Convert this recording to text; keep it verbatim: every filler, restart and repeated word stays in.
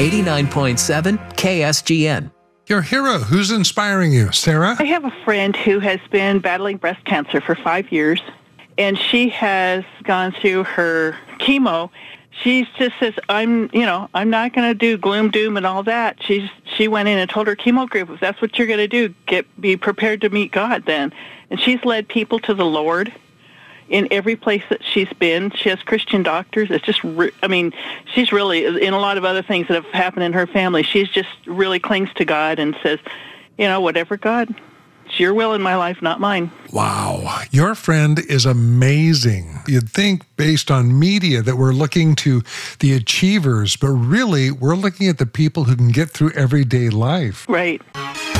eighty-nine point seven K S G N. Your hero, who's inspiring you, Sarah? I have a friend who has been battling breast cancer for five years, and she has gone through her chemo. She just says, I'm, you know, I'm not going to do gloom, doom, and all that. She's, she went in and told her chemo group, if that's what you're going to do, get be prepared to meet God then. And she's led people to the Lord in every place that she's been. She has Christian doctors. It's just, re- I mean, she's really, in a lot of other things that have happened in her family, she's just really clings to God and says, you know, whatever, God, it's your will in my life, not mine. Wow. Your friend is amazing. You'd think based on media that we're looking to the achievers, but really we're looking at the people who can get through everyday life. Right.